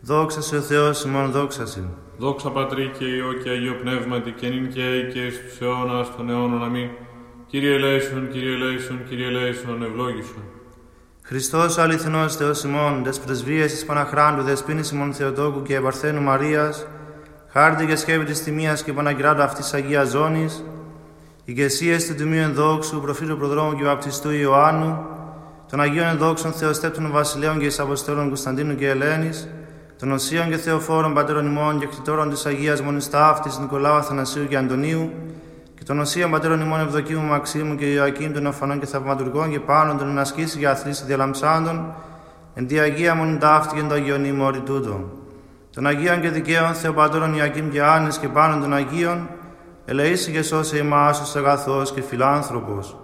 Δόξα σε ο Θεός ημών, δόξα σε. Δόξα Πατρί και Υιό και Αγίο Πνεύματι, και νυν και αεί και εις τους αιώνας των αιώνων. Αμήν. Κύριε ελέησον, Κύριε ελέησον, Κύριε ελέησον, ευλόγησον. Χριστός ο αληθινός Θεός ημών, τες πρεσβείες της Παναχράντου, δεσποίνης ημών Θεοτόκου και Παρθένου Μαρίας, χάρτη και σκέπη της τιμίας και Παναγυράτου αυτής Αγίας Ζώνης, ηγεσίες του Τιμίου Ενδόξου, προφήτου Προδρόμου και Βαπτιστού Ιωάννου, των Αγίων Ενδόξων Θεοστέπτων Βασιλέων και εις Αποστόλων Κωνσταντίνου και Ελένης, των Οσίων και Θεοφόρων Πατέρων ημών και κτητόρων της Αγίας Μονής Ταύτης Νικολάου, Αθανασίου και Αντωνίου, και των Οσίων Πατέρων ημών Ευδοκίμου, Μαξίμου και Ιωακήμ των Οφανών και Θαυματουργών και Πάνων των Ενασκήσεων και Αθλήσεων Διαλαμψάντων, εν τη Αγία Μονή Ταύτη και εν το Αγίον ημόρι τούτο. Των Αγίων και Δικαίων Θεοπατώρων Ιωακήμ και Άννης και Πάνων των Αγίων, ελεήσει και σώσε ημάς ως αγαθός και φιλάνθρωπος.